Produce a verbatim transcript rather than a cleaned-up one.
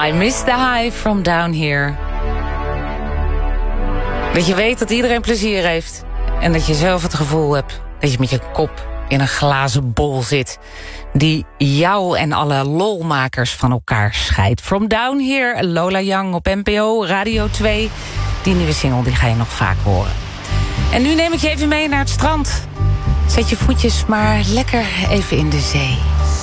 I miss the high from down here. Dat je weet dat iedereen plezier heeft. En dat je zelf het gevoel hebt dat je met je kop in een glazen bol zit die jou en alle lolmakers van elkaar scheidt. From Down Here, Lola Young op N P O, Radio twee. Die nieuwe single die ga je nog vaak horen. En nu neem ik je even mee naar het strand. Zet je voetjes maar lekker even in de zee.